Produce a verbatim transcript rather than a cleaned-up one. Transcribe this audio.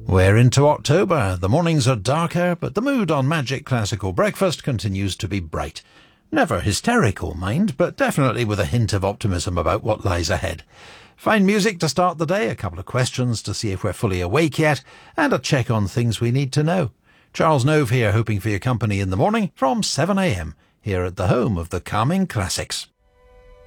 We're into October. The mornings are darker, but the mood on Magic Classical Breakfast continues to be bright. Never hysterical, mind, but definitely with a hint of optimism about what lies ahead. Fine music to start the day, a couple of questions to see if we're fully awake yet, and a check on things we need to know. Charles Nove here, hoping for your company in the morning from seven a m, here at the home of the calming classics.